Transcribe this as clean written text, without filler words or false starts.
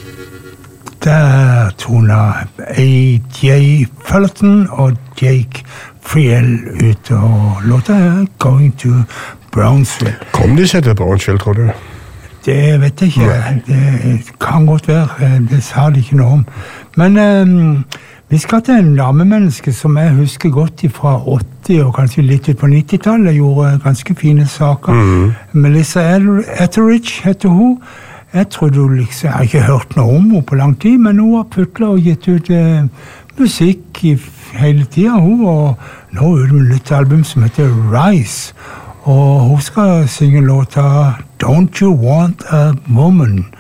Der toner A.J. Fullerton og Jake Friel ut, og låta er Going to Brownsville. Kom de seg til Brownsville, tror du? Det vet jeg ikke. Det kan godt være. Det sa de ikke noe om. Men vi skal til en damemenneske som jeg husker godt fra 80 og kanskje litt ut på 90-tallet. Gjorde ganske fine saker. Melissa Etheridge heter hun. Jeg trodde liksom, jeg har ikke hørt noe om henne på lang tid, men hun har putlet og gitt ut musikk i hele tiden. Hun og nå er det et nytt album som heter Rise. Og hun skal synge låta Don't You Want a Woman?